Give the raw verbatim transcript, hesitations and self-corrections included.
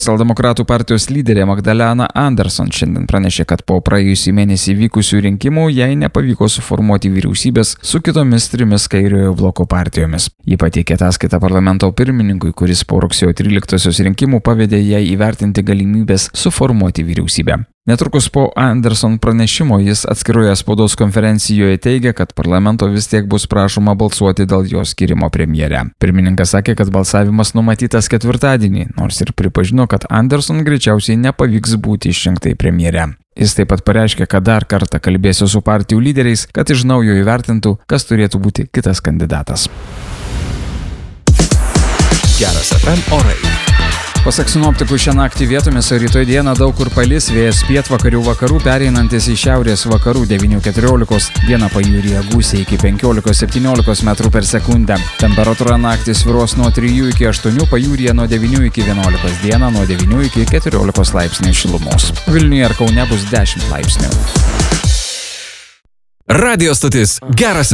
Socialdemokratų partijos lyderė Magdalena Anderson šiandien pranešė, kad po praėjusį mėnesį vykusių rinkimų jai nepavyko suformuoti vyriausybės su kitomis trimis kairiojo bloko partijomis. Ji pateikė ataskaitą parlamento pirmininkui, kuris po rugsėjo tryliktosios rinkimų pavedė jai įvertinti galimybės suformuoti vyriausybę. Netrukus po Anderson pranešimo jis atskiroje spaudos konferencijoje teigė, kad parlamento vis tiek bus prašoma balsuoti dėl jos skyrimo premjere. Pirmininkas sakė, kad balsavimas numatytas ketvirtadienį, nors ir pripažino, kad Anderson greičiausiai nepavyks būti išrinktai premjere. Jis taip pat pareiškė, kad dar kartą kalbėsiu su partijų lyderiais, kad iš naujo įvertintų, kas turėtų būti kitas kandidatas. Geras F M orai. Pasak sinoptikų, šią naktį vietomis, o rytoj dieną daug kur palis, vėjas pietvakarių vakarų pereinantis į šiaurės vakarų devynių keturiolikos, dieną pajūryje gūsiai iki penkiolikos septyniolikos metrų per sekundę. Temperatūra naktį svyruos nuo trijų iki aštuonių, pajūryje nuo devynių iki vienuolikos, dieną nuo devynių iki keturiolikos laipsnių šilumos. Vilniuje ir Kaune bus dešimt laipsnių. Radio stotis Geras